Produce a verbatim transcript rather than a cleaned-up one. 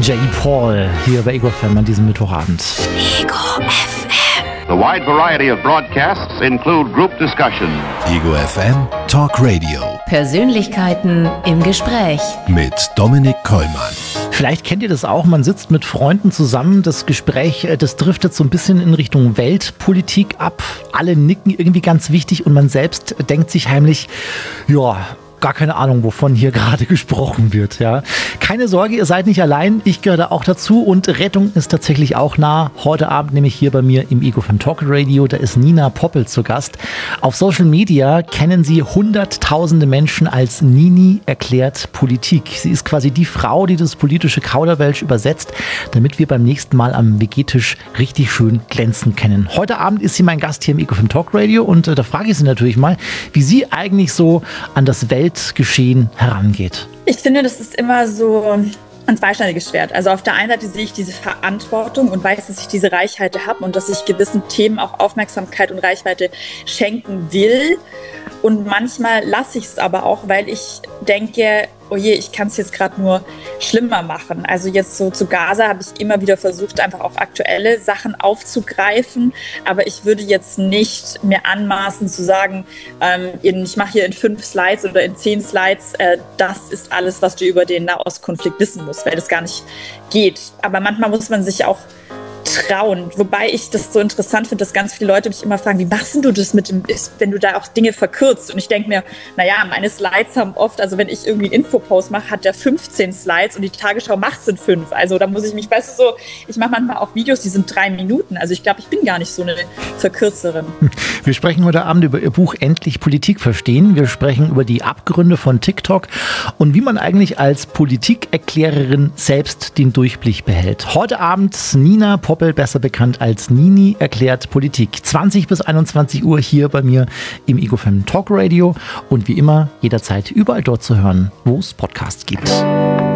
J. Paul hier bei Ego F M an diesem Mittwochabend. Ego F M. The wide variety of broadcasts include group discussion. Ego F M Talk Radio. Persönlichkeiten im Gespräch. Mit Dominik Kollmann. Vielleicht kennt ihr das auch, man sitzt mit Freunden zusammen, das Gespräch, das driftet so ein bisschen in Richtung Weltpolitik ab. Alle nicken irgendwie ganz wichtig und man selbst denkt sich heimlich, ja, gar keine Ahnung, wovon hier gerade gesprochen wird. Ja. Keine Sorge, ihr seid nicht allein. Ich gehöre da auch dazu und Rettung ist tatsächlich auch nah. Heute Abend nämlich hier bei mir im Ego F M Talk Radio, da ist Nina Poppel zu Gast. Auf Social Media kennen sie hunderttausende Menschen als Nini erklärt Politik. Sie ist quasi die Frau, die das politische Kauderwelsch übersetzt, damit wir beim nächsten Mal am W G-Tisch richtig schön glänzen können. Heute Abend ist sie mein Gast hier im Ego F M Talk Radio und äh, da frage ich sie natürlich mal, wie sie eigentlich so an das Welt Geschehen herangeht. Ich finde, das ist immer so ein zweischneidiges Schwert. Also auf der einen Seite sehe ich diese Verantwortung und weiß, dass ich diese Reichweite habe und dass ich gewissen Themen auch Aufmerksamkeit und Reichweite schenken will. Und manchmal lasse ich es aber auch, weil ich denke, oh je, ich kann es jetzt gerade nur schlimmer machen. Also jetzt so zu Gaza habe ich immer wieder versucht, einfach auch aktuelle Sachen aufzugreifen. Aber ich würde jetzt nicht mir anmaßen zu sagen, ähm, ich mache hier in fünf Slides oder in zehn Slides, äh, das ist alles, was du über den Nahostkonflikt wissen musst, weil das gar nicht geht. Aber manchmal muss man sich auch trauen. Wobei ich das so interessant finde, dass ganz viele Leute mich immer fragen, wie machst du das mit dem, wenn du da auch Dinge verkürzt? Und ich denke mir, naja, meine Slides haben oft, also wenn ich irgendwie einen Infopost mache, hat der fünfzehn Slides und die Tagesschau macht es in fünf. Also da muss ich mich, weißt du so, ich mache manchmal auch Videos, die sind drei Minuten. Also ich glaube, ich bin gar nicht so eine Verkürzerin. Wir sprechen heute Abend über ihr Buch Endlich Politik verstehen. Wir sprechen über die Abgründe von TikTok und wie man eigentlich als Politikerklärerin selbst den Durchblick behält. Heute Abend Nina Poppel, besser bekannt als Nini, erklärt Politik. zwanzig bis einundzwanzig Uhr hier bei mir im Ego F M Talk Radio und wie immer jederzeit überall dort zu hören, wo es Podcasts gibt.